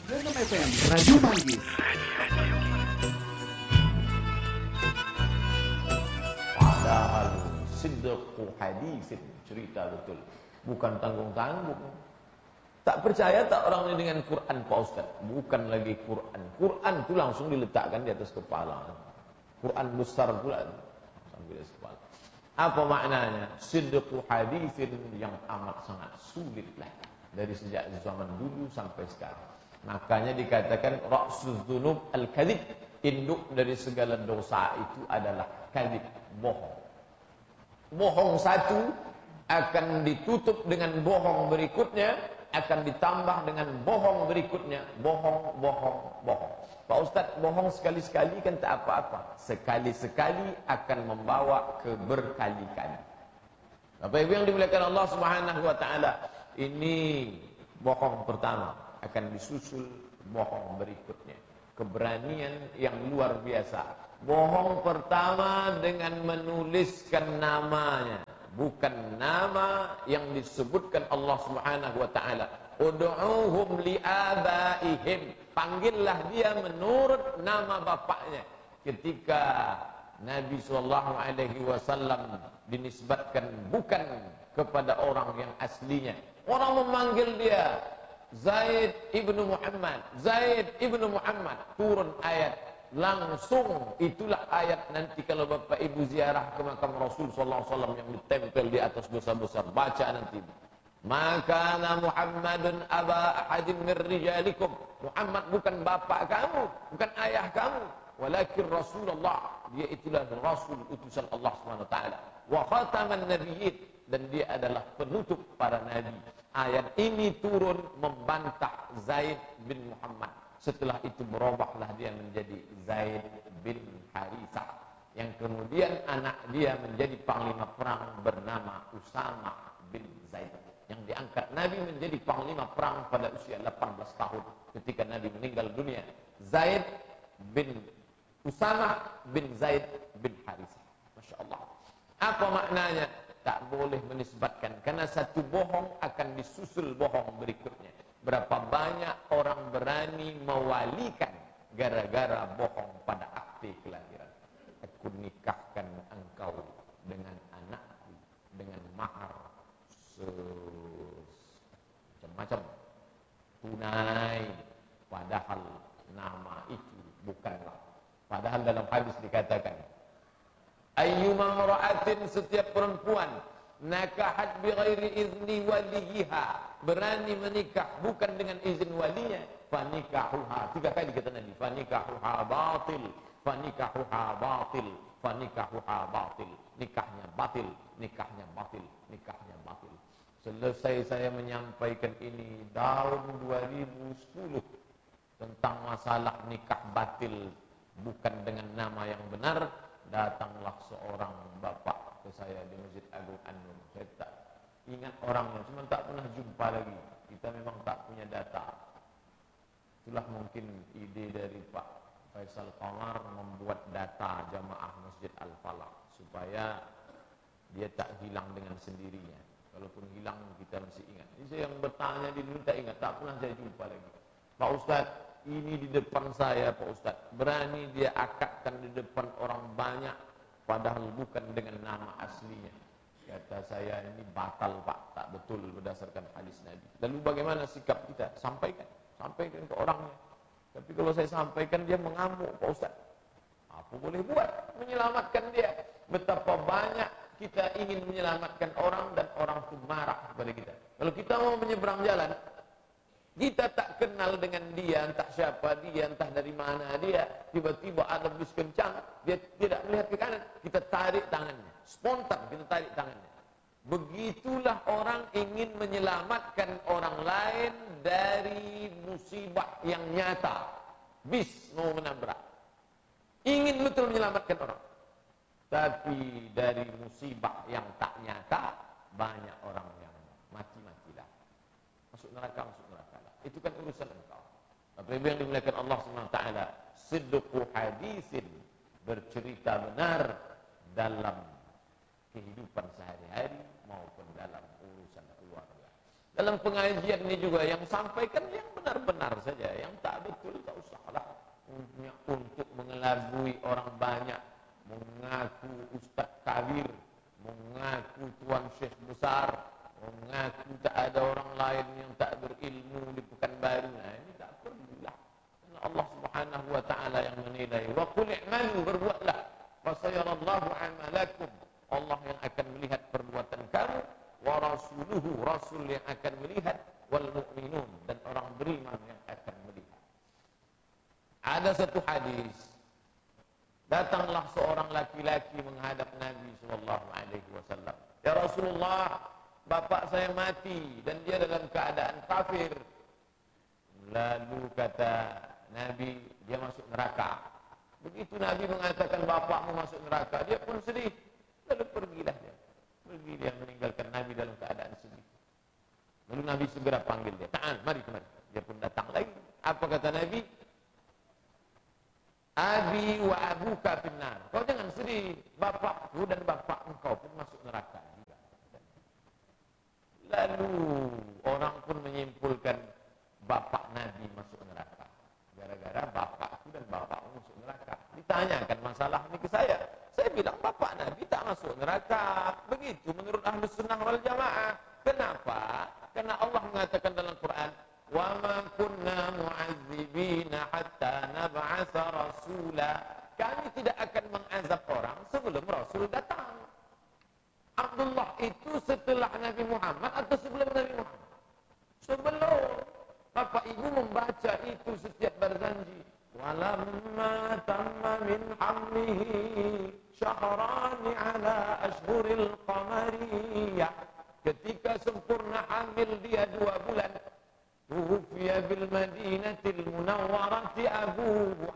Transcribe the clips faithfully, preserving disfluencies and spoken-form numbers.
Random F M, Radio Manggis. Padahal sidqu hadisin, cerita betul, bukan tanggung-tanggung. Tak percaya tak orang ini dengan Quran Pak Ustaz? Bukan lagi Quran. Quran itu langsung diletakkan di atas kepala. Quran besar pula sambil di atas kepala. Apa maknanya? Sidqu hadisin yang amat sangat sulit lah. Dari sejak zaman dulu sampai sekarang. Makanya dikatakan ra'suz dzunub al-kadzib. Induk dari segala dosa itu adalah kadzib, bohong. Bohong satu akan ditutup dengan bohong berikutnya, akan ditambah dengan bohong berikutnya, bohong, bohong, bohong. Pak Ustaz, bohong sekali-sekali kan tak apa-apa. Sekali-sekali akan membawa ke berkali-kali. Bapak Ibu yang dimuliakan Allah Subhanahu wa taala, ini bohong pertama, akan disusul bohong berikutnya. Keberanian yang luar biasa. Bohong pertama dengan menuliskan namanya, bukan nama yang disebutkan Allah Subhanahu wa taala. Ud'uuhum li'abaihim. Panggillah dia menurut nama bapaknya. Ketika Nabi sallallahu alaihi wasallam dinisbatkan bukan kepada orang yang aslinya. Orang memanggil dia Zaid ibnu Muhammad, Zaid ibnu Muhammad, turun ayat. Langsung itulah ayat nanti kalau Bapak Ibu ziarah ke makam Rasul sallallahu alaihi wasallam yang ditempel di atas besar-besar, baca nanti. Maka Muhammadun aba ahadin min rijalikum. Muhammad bukan bapak kamu, bukan ayah kamu, walakin Rasulullah. Dia itulah Rasul utusan Allah Subhanahu wa taala. Wa khataman nabiyyin, dan dia adalah penutup para nabi. Ayat ini turun membantah Zaid bin Muhammad. Setelah itu berubahlah dia menjadi Zaid bin Harithah, yang kemudian anak dia menjadi panglima perang bernama Usama bin Zaid, yang diangkat Nabi menjadi panglima perang pada usia delapan belas tahun ketika Nabi meninggal dunia. Zaid bin Usama bin Zaid bin Harithah. Masya Allah. Apa maknanya? Tak boleh menisbatkan, karena satu bohong akan disusul bohong berikutnya. Berapa banyak orang berani mewalikan gara-gara bohong pada akte kelahiran. Aku nikahkan engkau dengan anakku dengan mahar macam-macam tunai, padahal nama itu bukanlah. Padahal dalam hadis dikatakan, ayyuma mar'atin, setiap perempuan nakahat bi ghairi izni waliha, berani menikah bukan dengan izin walinya, fanikahuha, tiga kali kata Nabi, fanikahuha batil, fanikahuha batil, fanikahuha batil, nikahnya batil, nikahnya batil, nikahnya batil. Selesai saya menyampaikan ini tahun dua ribu sepuluh tentang masalah nikah batil bukan dengan nama yang benar, datanglah seorang bapak ke saya di Masjid Agung An-Nur. Saya tak ingat orangnya, cuma tak pernah jumpa lagi. Kita memang tak punya data. Itulah mungkin ide dari Pak Faisal Qamar membuat data jamaah Masjid Al-Falah supaya dia tak hilang dengan sendirinya. Kalaupun hilang kita masih ingat. Ini saya yang bertanya di dulu tak ingat, tak pernah saya jumpa lagi. Pak Ustaz, ini di depan saya Pak Ustaz, berani dia akadkan di depan orang banyak, padahal bukan dengan nama aslinya. Kata saya, ini batal Pak, tak betul berdasarkan hadis Nabi. Lalu bagaimana sikap kita? Sampaikan, sampaikan ke orangnya. Tapi kalau saya sampaikan dia mengamuk Pak Ustaz. Apa boleh buat? Menyelamatkan dia. Betapa banyak kita ingin menyelamatkan orang dan orang itu marah kepada kita. Kalau kita mau menyeberang jalan, kita tak kenal dengan dia, entah siapa dia, entah dari mana dia, tiba-tiba ada bus kencang, dia tidak melihat ke kanan, kita tarik tangannya, spontan kita tarik tangannya. Begitulah orang ingin menyelamatkan orang lain dari musibah yang nyata. Bis mau menabrak, ingin betul menyelamatkan orang, tapi dari musibah yang tak nyata, banyak orang yang mati-matilah, masuk neraka, masuk neraka. Itu kan urusan engkau. Bapak Ibu yang dimuliakan Allah Subhanahu wa taala, sidqu hadisin, bercerita benar dalam kehidupan sehari-hari maupun dalam urusan keluarga. Dalam pengajian ini juga yang sampaikan yang benar-benar saja, yang tak betul tak usahlah untuk mengelabui orang banyak, mengaku ustaz kabir, mengaku tuan syekh besar, mengaku tak ada orang lain yang tak berilmu di Pekanbaru. Nah, ini tak perlulah. Karena Allah Subhanahu wa taala yang menilai. Wa qul i'malu, berbuatlah. Fa sayarallahu 'amalakum. Allah yang akan melihat perbuatan kamu, wa rasuluhu, rasul yang akan melihat, wal mu'minun, dan orang beriman yang akan melihat. Ada satu hadis, datanglah seorang laki-laki menghadap Nabi sallallahu alaihi wasallam. Ya Rasulullah, bapak saya mati dan dia dalam keadaan kafir. Lalu kata Nabi, dia masuk neraka. Begitu Nabi mengatakan bapakmu masuk neraka, dia pun sedih. Lalu pergilah dia. Pergi dia meninggalkan Nabi dalam keadaan sedih. Lalu Nabi segera panggil dia. Ta'al, mari kemari. Dia pun datang lagi. Apa kata Nabi? Abi wa abuka finnar. Kau jangan sedih. Bapakku dan bapak engkau pun masuk neraka. Lalu orang pun menyimpulkan bapak Nabi masuk neraka. Gara-gara bapakku dan bapakmu masuk neraka. Ditanyakan masalah ini ke saya. Saya bilang bapak Nabi tak masuk neraka. Begitu menurut Ahlus Sunnah wal Jamaah. Kenapa? Karena Allah mengatakan dalam Quran, wa ma kunna mu'azzibina hatta nab'atsa rasula. Kami tidak akan mengazab orang sebelum Rasul datang. Abdullah itu setelah Nabi Muhammad atau sebelum Nabi Muhammad? Sebelum. Bapak ibu membaca itu setiap berjanji. Walamma tamma min hamlihi syahrani ala ashhuril qamariyah. Ketika sempurna hamil dia dua bulan, tufiya bil madinatil munawwarati abuhu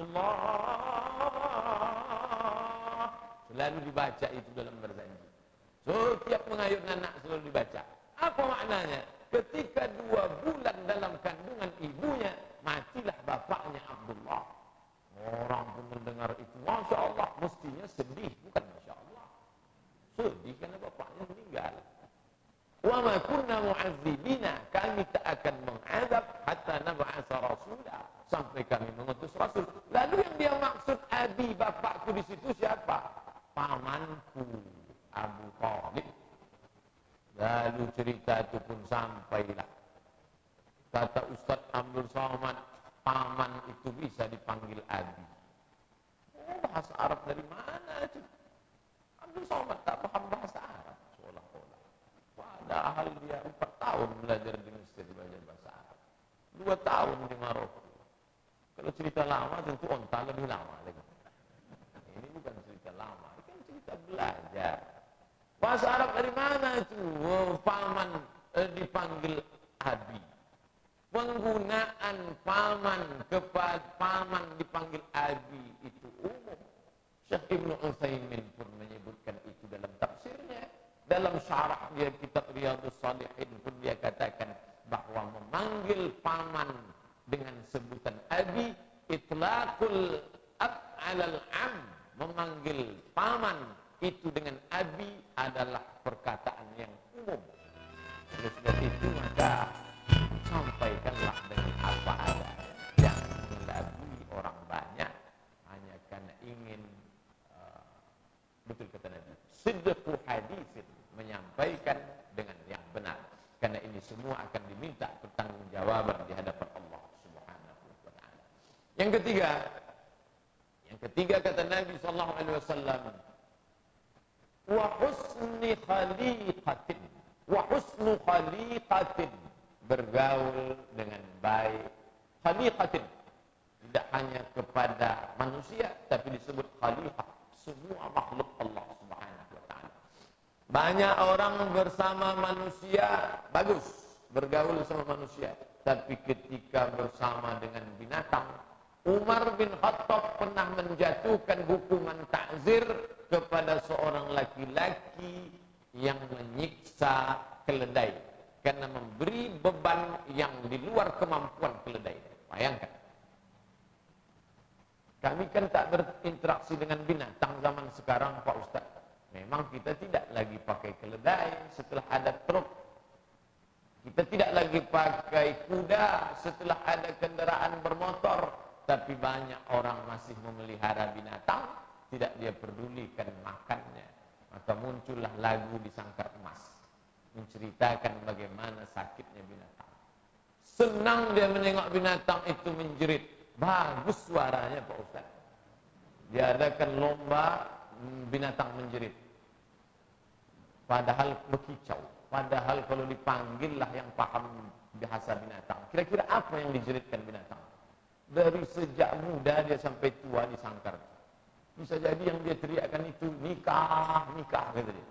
Abdullah. Selalu dibaca itu dalam berjanji. Setiap mengayun anak selalu dibaca. Apa maknanya? Ketika dua bulan dalam kandungan ibunya, matilah bapaknya Abdullah. Orang pun mendengar itu, Masya Allah, mestinya sedih, bukan Masya Allah. Sedih karena bapaknya meninggal. Wa ma kunna mu'azzibina, kami tak akan mengazab hatta nab'atsa rasulah, sampai kami mengutus rasul. Lalu yang dia maksud abi, bapakku di situ siapa? Pamanku Abu Thalib. Lalu cerita itu pun sampailah. Kata Ustaz Abdul Somad, paman itu bisa dipanggil abi. Oh, bahasa Arab dari mana itu? Abdul Somad tak paham bahasa Arab. Seolah-olah. Padahal dia empat tahun belajar di Mesir, belajar bahasa Arab. Dua tahun di Maroko. Kalau cerita lama tentu onta lebih lama lagi. Ini bukan cerita lama, ini kan cerita belajar. Bahasa Arab dari mana itu? Oh, paman eh, dipanggil abi. Penggunaan paman kepada paman dipanggil abi itu umum. Syekh Ibnu Utsaimin pun menyebutkan itu dalam tafsirnya. Dalam syarah dia kitab Riyadhus Shalihin pun dia katakan bahwa memanggil paman dengan sebutan abi itlaqul ab 'alal 'am, memanggil paman itu dengan abi adalah perkataan yang umum. Oleh sebab itu maka sampaikanlah dengan apa adanya. Jangan mengelabui orang banyak hanya karena ingin uh, betul kata Nabi, sidqu hadisin, menyampaikan dengan yang benar. Karena ini semua akan diminta pertanggungjawaban di hadapan Allah Subhanahu wa taala. Yang ketiga, yang ketiga kata Nabi sallallahu alaihi wasallam, wa husni khaliqatin, wa husnu khaliqatin, bergaul dengan baik. Khaliqatin tidak hanya kepada manusia, tapi disebut khaliqah, semua makhluk Allah Subhanahu wa taala. Banyak orang bersama manusia bagus, bergaul sama manusia, tapi ketika bersama dengan binatang, Umar bin Khattab pernah menjatuhkan hukuman ta'zir kepada seorang laki-laki yang menyiksa keledai karena memberi beban yang di luar kemampuan keledai. Bayangkan. Kami kan tak berinteraksi dengan binatang zaman sekarang, Pak Ustaz. Memang kita tidak lagi pakai keledai setelah ada truk. Kita tidak lagi pakai kuda setelah ada kendaraan bermotor, tapi banyak orang masih memelihara binatang, tidak dia pedulikan makannya. Maka muncullah lagu di Sangkar Emas, menceritakan bagaimana sakitnya binatang. Senang dia menengok binatang itu menjerit, bagus suaranya Pak Ustaz. Diadakan lomba binatang menjerit, padahal berkicau. Padahal kalau dipanggil lah yang paham bahasa binatang, kira-kira apa yang dijeritkan binatang? Dari sejak muda dia sampai tua disangkar. Bisa jadi yang dia teriakkan itu nikah, nikah gitu dia.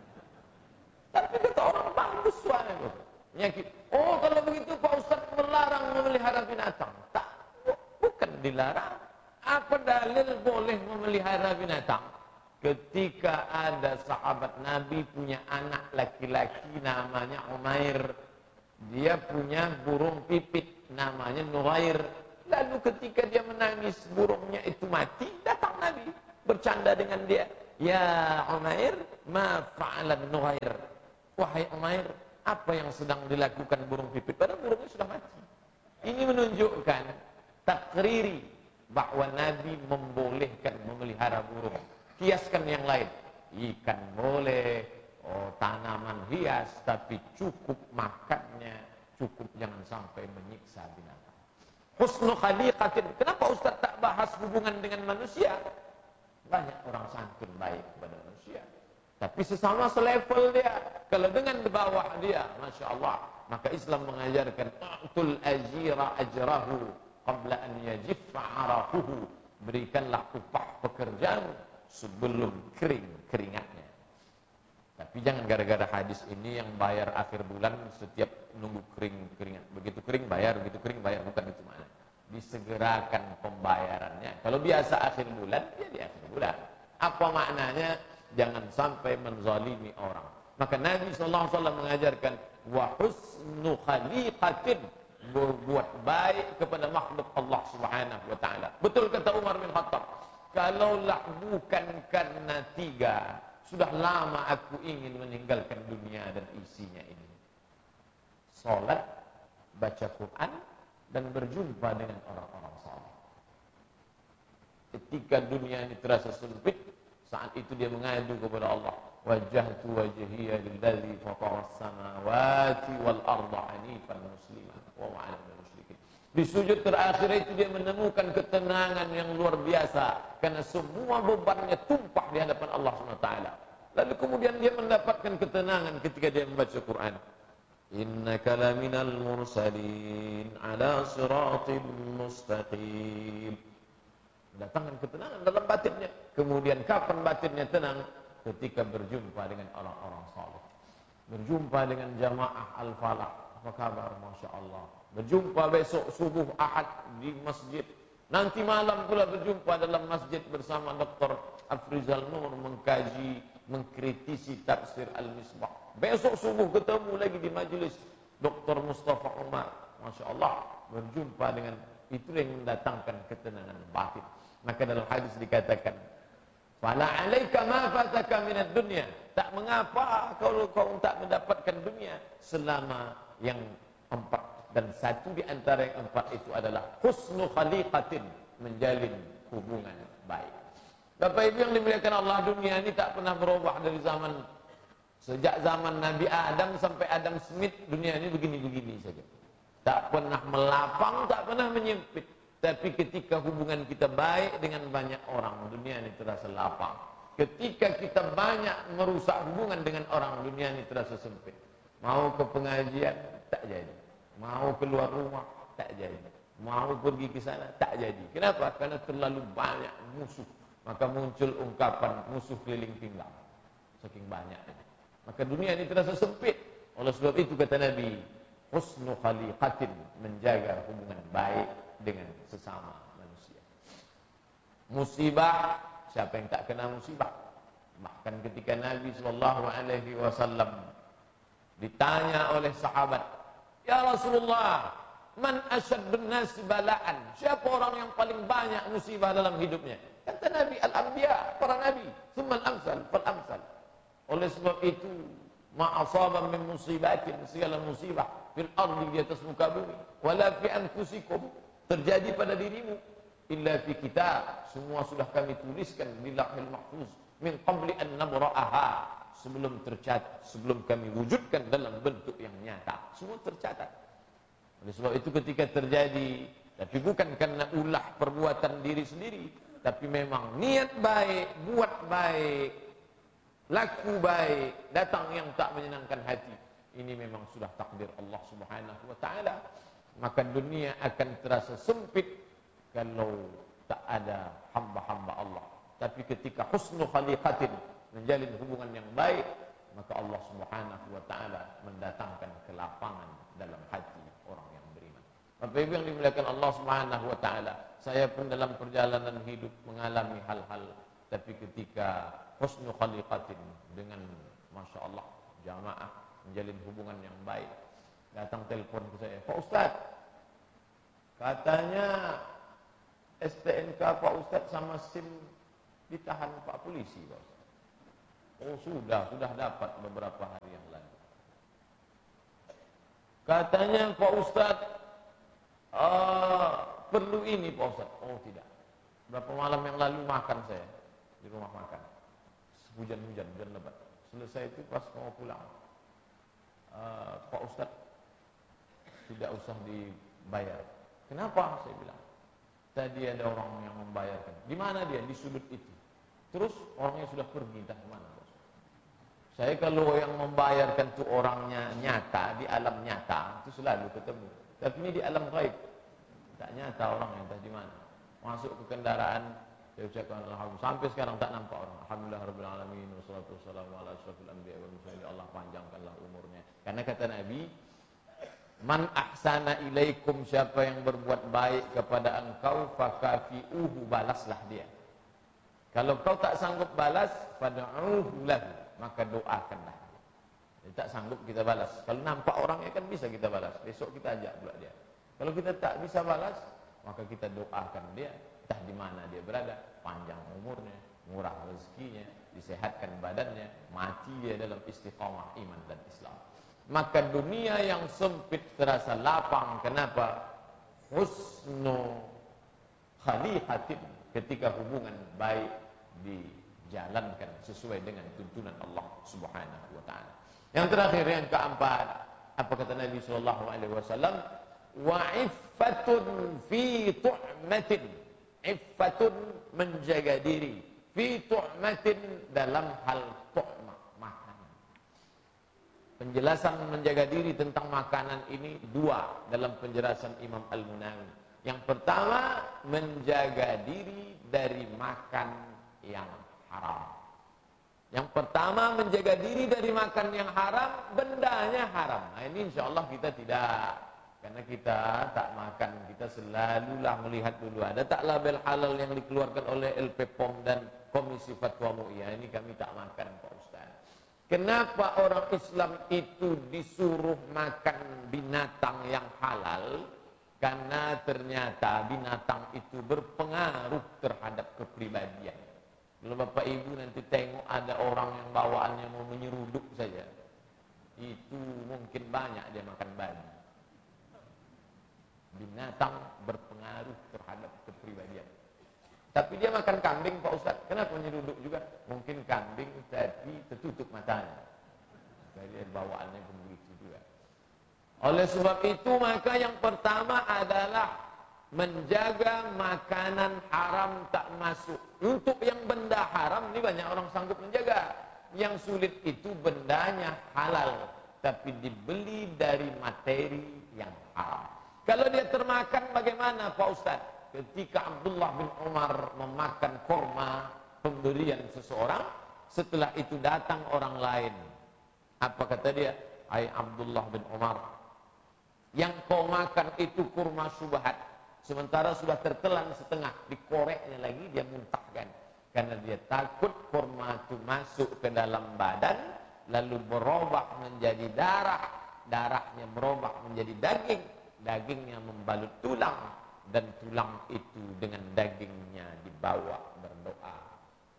Tapi kata orang bagus suaranya. Nyakit. Oh kalau begitu Pak Ustaz melarang memelihara binatang. Tak, bukan dilarang. Apa dalil boleh memelihara binatang? Ketika ada sahabat Nabi punya anak laki-laki namanya Umair. Dia punya burung pipit namanya Nuhair. Lalu ketika dia menangis burungnya itu mati, datang Nabi bercanda dengan dia. Ya Umair, ma fa'alan Nuhair. Wahai Umair, apa yang sedang dilakukan burung pipit? Padahal burungnya sudah mati. Ini menunjukkan takriri bahwa Nabi membolehkan memelihara burung. Kiaskan yang lain, ikan boleh, oh, tanaman hias, tapi cukup makannya, cukup jangan sampai menyiksa binatang. Husnu khaliqatin. Kenapa Ustaz tak bahas hubungan dengan manusia? Banyak orang santun baik kepada manusia, tapi sesama selevel dia. Kalau dengan di bawah dia, Masya Allah, maka Islam mengajarkan a'tul ajira ajrahu qabla an yajiffa araquhu. Berikanlah upah pekerjaanmu sebelum kering keringatnya. Tapi jangan gara-gara hadis ini yang bayar akhir bulan setiap nunggu kering keringat. Begitu kering bayar, begitu kering bayar, bukan itu makna. Disegerakan pembayarannya. Kalau biasa akhir bulan, ya di akhir bulan. Apa maknanya? Jangan sampai menzalimi orang. Maka Nabi sallallahu alaihi wasallam mengajarkan wa husnu khaliqatin, berbuat baik kepada makhluk Allah Subhanahu wa taala. Betul kata Umar bin Khattab, kalaulah bukan karena tiga, sudah lama aku ingin meninggalkan dunia dan isinya ini. Salat, baca Quran, dan berjumpa dengan orang-orang saleh. Ketika dunia ini terasa sempit, saat itu dia mengadu kepada Allah. Wajjahtu wajhiya lillazi fataras samawati wal arda hanifan musliman wa ma ana minal musyrikin. Di sujud terakhir itu dia menemukan ketenangan yang luar biasa karena semua bebannya tumpah di hadapan Allah Subhanahu wa taala. Lalu kemudian dia mendapatkan ketenangan ketika dia membaca Quran. Innaka laminal mursalin ala siratim mustaqim. Datangkan ketenangan dalam batinnya. Kemudian kapan batinnya tenang? Ketika berjumpa dengan orang-orang saleh. Berjumpa dengan jamaah Al-Falah. Apa kabar? Masya Allah. Berjumpa besok subuh Ahad di masjid. Nanti malam pula berjumpa dalam masjid bersama Doktor Afrizal Nur mengkaji, mengkritisi tafsir Al-Misbah. Besok subuh ketemu lagi di majlis Doktor Mustafa Umar. Masya Allah. Berjumpa dengan itu yang mendatangkan ketenangan batin. Maka dalam hadis dikatakan, fala alaika ma fataka minad dunya. Tak mengapa kalau kau tak mendapatkan dunia selama yang empat, dan satu di antara yang empat itu adalah husnu khaliqatin, menjalin hubungan baik. Bapak Ibu yang dimuliakan Allah, dunia ini tak pernah berubah dari zaman sejak zaman Nabi Adam sampai Adam Smith. Dunia ini begini-begini saja. Tak pernah melapang, tak pernah menyempit. Tapi ketika hubungan kita baik dengan banyak orang, dunia ini terasa lapang. Ketika kita banyak merusak hubungan dengan orang, dunia ini terasa sempit. Mau ke pengajian, tak jadi. Mau keluar rumah, tak jadi. Mau pergi ke sana, tak jadi. Kenapa? Karena terlalu banyak musuh. Maka muncul ungkapan musuh keliling pinggang. Saking banyaknya. Maka dunia ini terasa sempit. Oleh sebab itu kata Nabi, husnu khaliqatin, menjaga hubungan baik dengan sesama manusia. Musibah, siapa yang tak kena musibah? Bahkan ketika Nabi sallallahu alaihi wasallam ditanya oleh sahabat, "Ya Rasulullah, man asyaddun nas bala'an?" Siapa orang yang paling banyak musibah dalam hidupnya? Kata Nabi, al-anbiya, para nabi, tsumma al-amsal, fal-amsal. Oleh sebab itu, Ma asaba min musibatin, segala musibah fil ardi, di atas muka bumi, wala fi anfusikum, terjadi pada dirimu, illa fi kitab, semua sudah kami tuliskan di Lauhil Mahfuz, min qabli an nabra'aha, sebelum tercatat, sebelum kami wujudkan dalam bentuk yang nyata, semua tercatat. Oleh sebab itu ketika terjadi, tapi bukan karena ulah perbuatan diri sendiri, tapi memang niat baik, buat baik, laku baik, datang yang tak menyenangkan hati, ini memang sudah takdir Allah Subhanahu wa taala. Maka dunia akan terasa sempit kalau tak ada hamba-hamba Allah. Tapi ketika husnul khaliqatin, menjalin hubungan yang baik, maka Allah Subhanahu wa taala mendatangkan kelapangan dalam hati orang yang beriman. Bapak Ibu yang dimuliakan Allah Subhanahu wa taala, saya pun dalam perjalanan hidup mengalami hal-hal, tapi ketika husnul khaliqatin, dengan Masya Allah jamaah menjalin hubungan yang baik, datang telepon ke saya, Pak Ustaz, katanya S T N K Pak Ustaz sama SIM ditahan Pak Polisi, Pak Ustaz. Oh sudah, sudah dapat beberapa hari yang lalu. Katanya Pak Ustaz, uh, perlu ini Pak Ustaz. Oh tidak. Berapa malam yang lalu makan saya di rumah makan, hujan-hujan, hujan lebat. Selesai itu pas mau pulang, uh, Pak Ustaz tidak usah dibayar. Kenapa? Saya bilang, tadi ada orang yang membayarkan. Di mana dia? Di sudut itu. Terus orangnya sudah pergi, entah kemana. Saya kalau yang membayarkan itu orangnya nyata, di alam nyata, itu selalu ketemu. Tapi ini di alam gaib, tak nyata orangnya, entah di mana. Masuk ke kendaraan, saya ucapkan alhamdulillah. Sampai sekarang tak nampak orang. Alhamdulillah rabbil alamin, wassalatu wassalamu ala asyrafil anbiya'i wal mursalin. Allah panjangkanlah umurnya. Karena kata Nabi, man ahsana ilaikum, siapa yang berbuat baik kepada engkau, fakafi'uhu, balaslah dia. Kalau kau tak sanggup balas, fad'uhu lahu, maka doakanlah. Dia tak sanggup kita balas. Kalau nampak orangnya kan bisa kita balas. Besok kita ajak pula dia. Kalau kita tak bisa balas, maka kita doakan dia. Entah di mana dia berada, panjang umurnya, murah rezekinya, disehatkan badannya, mati dia dalam istiqamah iman dan Islam. Maka dunia yang sempit terasa lapang. Kenapa? Husnu khaliqatin, ketika hubungan baik dijalankan sesuai dengan tuntunan Allah Subhanahu wa taala. Yang terakhir, yang keempat, apa kata Nabi sallallahu alaihi wasallam? Wa iffatun fi tu'matin. Iffatun, menjaga diri, fi tu'matin, dalam hal tu'mah, makanan. Penjelasan menjaga diri tentang makanan ini dua dalam penjelasan Imam Al-Munawi. Yang pertama, menjaga diri dari makan yang haram. Yang pertama, menjaga diri dari makan yang haram, bendanya haram. Nah ini insya Allah kita tidak. Karena kita tak makan, kita selalulah melihat dulu. Ada tak label halal yang dikeluarkan oleh L P P O M dan Komisi Fatwa M U I. Ini kami tak makan, Pak Ustaz. Kenapa orang Islam itu disuruh makan binatang yang halal? Karena ternyata binatang itu berpengaruh terhadap kepribadian. Kalau Bapak Ibu nanti tengok ada orang yang bawaannya mau menyeruduk saja, itu mungkin banyak dia makan babi. Binatang berpengaruh terhadap kepribadian. Tapi dia makan kambing, Pak Ustaz. Kenapa menyeruduk juga? Mungkin kambing tapi tertutup matanya. Jadi bawaannya pun begitu juga. Oleh sebab itu, maka yang pertama adalah menjaga makanan haram tak masuk. Untuk yang benda haram ini banyak orang sanggup menjaga. Yang sulit itu bendanya halal, tapi dibeli dari materi yang haram. Kalau dia termakan bagaimana, Pak Ustaz? Ketika Abdullah bin Umar memakan korma pemberian seseorang, setelah itu datang orang lain. Apa kata dia? Hai Abdullah bin Umar, yang kau makan itu kurma syubhat, sementara sudah tertelan setengah, dikoreknya lagi, dia muntahkan. Karena dia takut kurma itu masuk ke dalam badan, lalu berubah menjadi darah, darahnya berubah menjadi daging, dagingnya membalut tulang, dan tulang itu dengan dagingnya dibawa berdoa.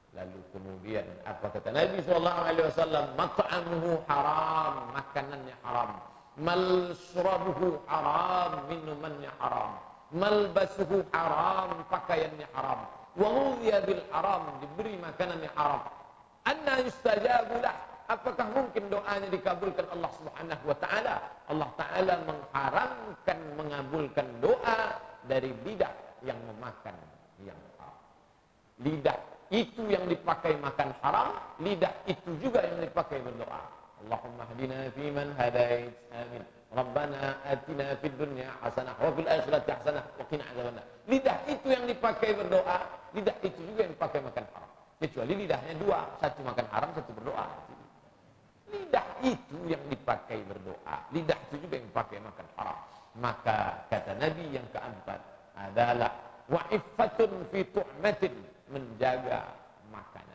Lalu kemudian apa kata Nabi sallallahu alaihi wasallam? Mat'amuhu haram, makanannya haram. Malsyrabuhu haram, minumannya haram. Malbasuhu haram, pakaiannya haram. Wa ghudhiya bil haram, diberi makanannya haram. Anna yustajabu lah. Apakah mungkin doanya dikabulkan Allah Subhanahu wa taala? Allah taala mengharamkan mengabulkan doa dari lidah yang memakan yang haram. Lidah itu yang dipakai makan haram, lidah itu juga yang dipakai berdoa. Allahumma hdina fi man hadait. Amin. Rabbana atina fid dunya hasanah wa fil akhirati hasanah wa qina adzabannar. Lidah itu yang dipakai berdoa, lidah itu juga yang dipakai makan haram. Kecuali lidahnya dua, satu makan haram, satu berdoa. Lidah itu yang dipakai berdoa, lidah itu juga yang dipakai makan haram. Maka kata Nabi yang keempat adalah wa'iffatun fi tu'matin, menjaga makanan.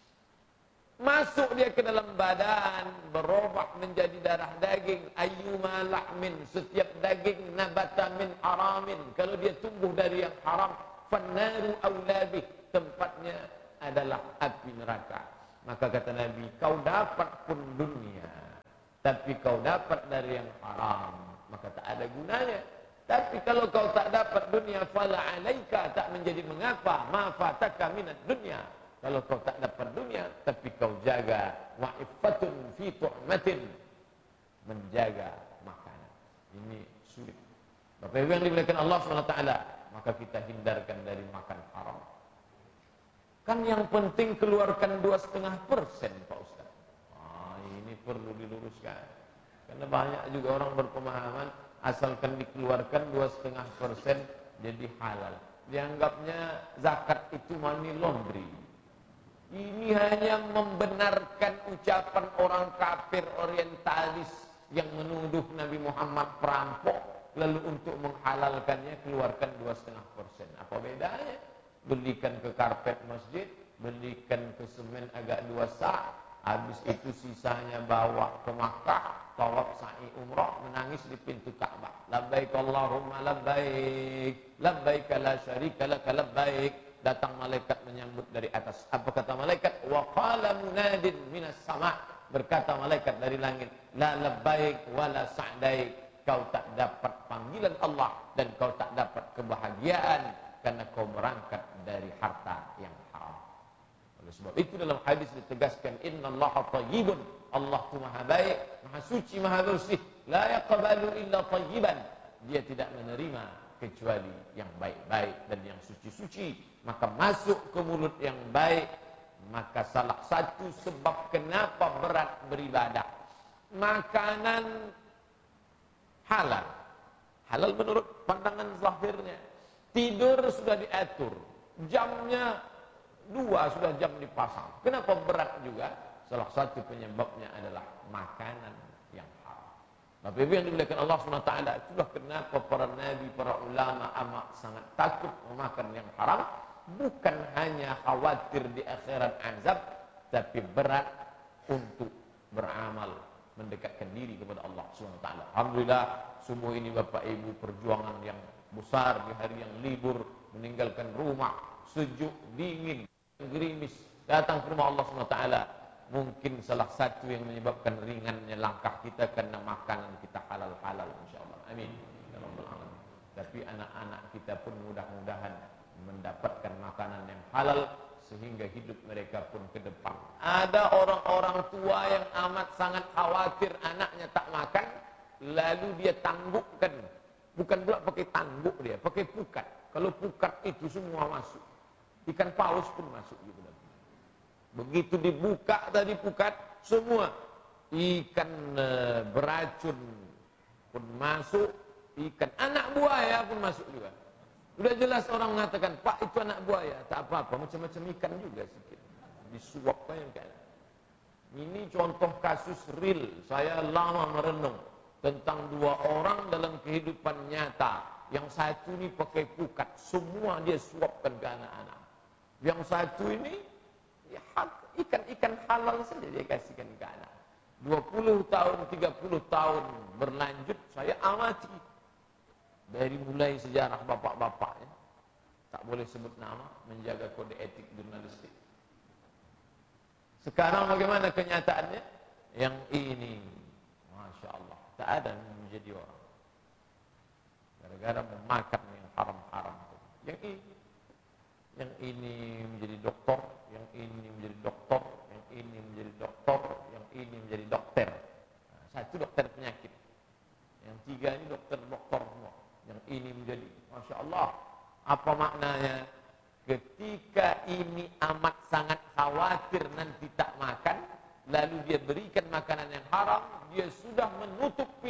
Masuk dia ke dalam badan, berubah menjadi darah daging. Ayyuma lahmin, setiap daging nabata min haramin, kalau dia tumbuh dari yang haram, fannaru aulabih, tempatnya adalah api neraka. Maka kata Nabi, kau dapat pun dunia, tapi kau dapat dari yang haram, maka tak ada gunanya. Tapi kalau kau tak dapat dunia, fala alaika, tak menjadi mengapa, ma fataka minad dunya. Kalau kau tak dapat dunia, tapi kau jaga wa'iffatun fi tu'matin, menjaga makanan. Ini sulit. Bapak Ibu yang dimuliakan Allah subhanahu wa taala, maka kita hindarkan dari makan haram. Kan yang penting keluarkan dua setengah persen, Pak Ustaz. Ah, ini perlu diluruskan. Karena banyak juga orang berpemahaman asalkan dikeluarkan dua setengah persen jadi halal. Dianggapnya zakat itu money laundry. Ini hanya membenarkan ucapan orang kafir orientalis yang menuduh Nabi Muhammad perampok, lalu untuk menghalalkannya keluarkan dua setengah persen. Apa bedanya? Belikan ke karpet masjid, belikan ke semen agak dua sa', habis itu sisanya bawa ke Makkah, tawaf sa'i umrah, menangis di pintu Ka'bah. Labbaik Allahumma labbaik, labbaik la syarika laka labbaik. Datang malaikat menyambut dari atas. Apa kata malaikat? Wa qala munadin minas sama', berkata malaikat dari langit, la labbaik wa la sa'daik. Kau tak dapat panggilan Allah dan kau tak dapat kebahagiaan karena kau berangkat dari harta yang haram. Oleh sebab itu dalam hadis ditegaskan, innallaha thayyibun, Allah itu maha baik, maha suci, maha bersih, la yaqbalu illa thayyiban, dia tidak menerima kecuali yang baik-baik dan yang suci-suci. Maka masuk ke mulut yang baik. Maka salah satu sebab kenapa berat beribadah, makanan halal. Halal menurut pandangan zahirnya. Tidur sudah diatur, jamnya dua sudah jam dipasang. Kenapa berat juga? Salah satu penyebabnya adalah makanan yang haram. Bapak Ibu yang dimuliakan Allah subhanahu wa taala, itulah kenapa para nabi, para ulama amat sangat takut memakan yang haram. Bukan hanya khawatir di akhirat azab, tapi berat untuk beramal, mendekatkan diri kepada Allah subhanahu wa taala. Alhamdulillah, semua ini Bapak Ibu perjuangan yang besar di hari yang libur, meninggalkan rumah, sejuk, dingin, gerimis, datang ke rumah Allah subhanahu wa taala. Mungkin salah satu yang menyebabkan ringannya langkah kita karena makanan kita halal-halal, insyaallah. Amin ya rabbal alamin. Tapi anak-anak kita pun mudah-mudahan mendapatkan makanan yang halal sehingga hidup mereka pun ke depan. Ada orang-orang tua yang amat sangat khawatir anaknya tak makan, lalu dia tanggukkan. Bukan pula pakai tangguk dia, pakai pukat. Kalau pukat itu semua masuk. Ikan paus pun masuk gitu. Begitu dibuka tadi pukat, semua ikan e, beracun pun masuk, ikan anak buaya pun masuk juga. Sudah jelas orang mengatakan, Pak itu anak buaya, tak apa-apa, macam-macam ikan juga sikit. Disuap kan. Ini contoh kasus real. Saya lama merenung tentang dua orang dalam kehidupan nyata. Yang satu ini pakai pukat, semua dia suapkan ke anak-anak. Yang satu ini ya, ikan-ikan halal saja dia kasihkan ke anak. dua puluh tahun, tiga puluh tahun berlanjut saya amati. Dari mulai sejarah bapak-bapaknya, tak boleh sebut nama, menjaga kode etik jurnalistik. Sekarang bagaimana kenyataannya? Yang ini, Masya Allah, tak ada yang menjadi orang. Gara-gara memakan yang haram-haram. Yang ini, yang ini menjadi doktor, yang ini menjadi doktor, yang ini menjadi doktor, yang ini menjadi dokter. Nah, satu dokter penyakit. Yang tiga ini dokter-dokter semua. Yang ini menjadi, Masya Allah. Apa maknanya? Ketika ini amat sangat khawatir nanti tak makan, lalu dia berikan makanan yang haram, dia sudah menutup pintu